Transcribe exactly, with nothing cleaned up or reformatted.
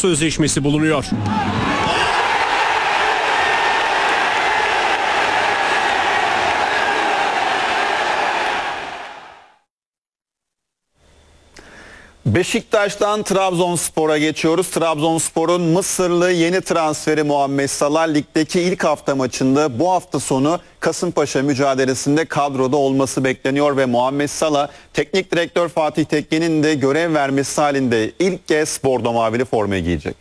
sözleşmesi bulunuyor. Beşiktaş'tan Trabzonspor'a geçiyoruz. Trabzonspor'un Mısırlı yeni transferi Muhammed Salah ligdeki ilk hafta maçında bu hafta sonu Kasımpaşa mücadelesinde kadroda olması bekleniyor ve Muhammed Salah teknik direktör Fatih Tekke'nin de görev vermesi halinde ilk kez bordo mavili formayı giyecek.